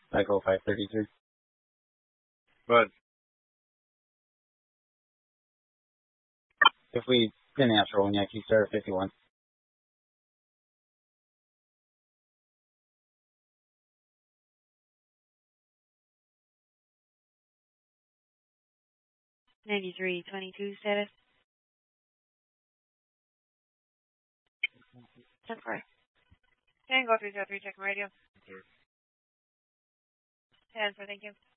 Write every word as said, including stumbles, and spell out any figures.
I go five thirty-three. But if we didn't answer one yet, you start at fifty-one. ninety-three twenty-two status. ten four. Tango three zero three, check radio. ten four, thank you.